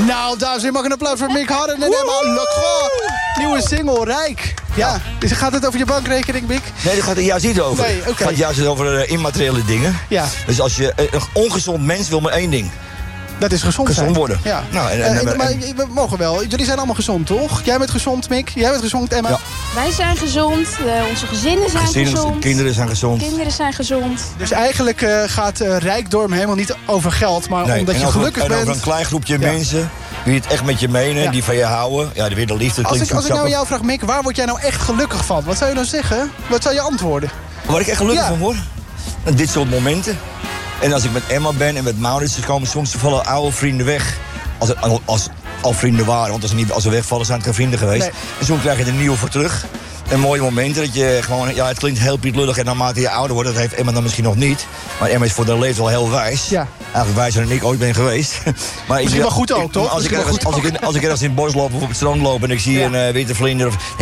Nou, dames en heren, mag een applaus voor Mick Harren en Emma Lacroix. Nieuwe single, Rijk. Ja, dus gaat het over je bankrekening, Mick? Nee, dat gaat er juist niet over. Nee, oké. Het gaat juist over immateriële dingen. Ja. Dus als je een ongezond mens wil maar één ding. Dat is gezond zijn. Worden. Ja. Nou, maar we mogen wel. Jullie zijn allemaal gezond, toch? Jij bent gezond, Mick. Jij bent gezond, Emma. Ja. Wij zijn gezond, onze gezinnen zijn gezond. Kinderen zijn gezond. Kinderen zijn gezond. Dus eigenlijk gaat rijkdom helemaal niet over geld, maar omdat je gelukkig bent. En over een klein groepje mensen die het echt met je menen, die van je houden. Ja, de wederliefde klinkt Als ik nou jou vraag, Mick, waar word jij nou echt gelukkig van? Wat zou je nou zeggen? Wat zou je antwoorden? Waar ik echt gelukkig van word? Dit soort momenten. En als ik met Emma ben en met Maurits, dan komen soms vallen oude vrienden weg. Als al vrienden waren, want als ze wegvallen zijn het geen vrienden geweest. Nee. En soms krijg je er nieuwe voor terug. En mooie momenten dat je gewoon, ja, het klinkt heel pietlullig en naarmate je ouder wordt, dat heeft Emma dan misschien nog niet. Maar Emma is voor de leeftijd al heel wijs. Ja. Eigenlijk wijzer dan ik ooit ben geweest. Maar misschien wel goed ook, toch? Als ik ergens in het bos loop of op het strand loop en ik zie een witte vlinder,